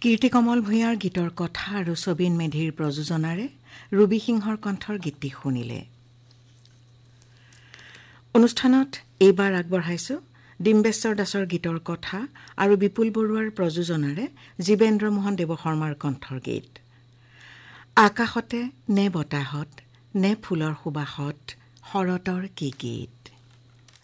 কীৰ্তিকমল ভূঞাৰ গীতৰ কথা আৰু ছবিন মেধিৰ প্ৰযোজনাৰে ৰুবি সিংহৰ কণ্ঠৰ গীতটি শুনিলে। অনুষ্ঠানত এইবাৰ আগবঢ়াইছো ডিম্বেশ্বৰ দাসৰ গীতৰ কথা আৰু বিপুল বৰুৱাৰ প্ৰযোজনাৰে জীৱেন্দ্ৰ মোহন দেৱশৰ্মাৰ কণ্ঠৰ গীত। আকাশতে নে বতাহত নে ফুলৰ সুবাসত শৰতৰ কি গীত।